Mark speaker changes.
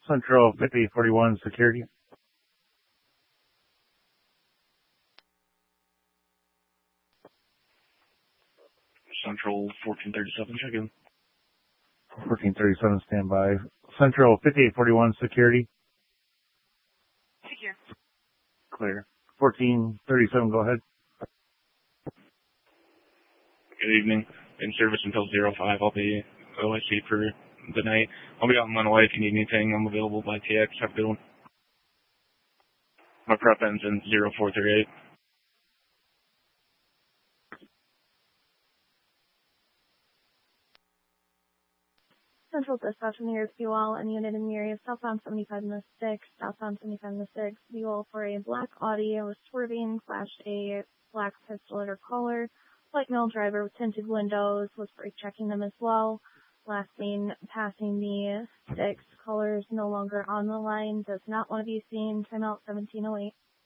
Speaker 1: Central 5841 Security.
Speaker 2: Central 1437, check in.
Speaker 1: 1437 standby. Central 5841 Security.
Speaker 3: Secure.
Speaker 1: Clear. 1437, go ahead.
Speaker 2: Good evening. In service until 05. I'll be OIC for the night. I'll be out in Lenawee if you need anything. I'm available by TX. Have a good one. My prep ends in 0438.
Speaker 4: Central Dispatch from the nearest Buell and unit in the area of southbound 75 in the 6, southbound 75 in the 6, Buell for a black Audi was swerving, flashed a black pistol at her collar. White male driver with tinted windows was brake checking them as well. Last seen passing the 6, caller is no longer on the line, does not want to be seen, timeout 1708.